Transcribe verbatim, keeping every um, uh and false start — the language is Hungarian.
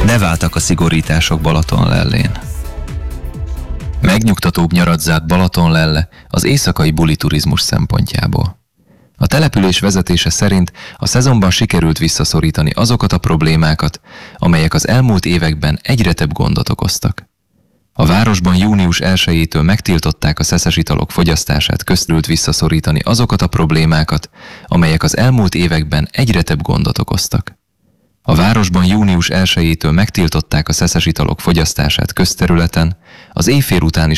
Ne váltak a szigorítások Balatonlellén. Megnyugtatóbb nyarat zárt Balatonlelle az éjszakai buli turizmus szempontjából. A település vezetése szerint a szezonban sikerült visszaszorítani azokat a problémákat, amelyek az elmúlt években egyre több gondot okoztak. A városban június elsejétől megtiltották a szeszes italok fogyasztását, köztült visszaszorítani azokat a problémákat, amelyek az elmúlt években egyre több gondot okoztak. A városban június elsejétől megtiltották a szeszes italok fogyasztását közterületen, az éjfél utáni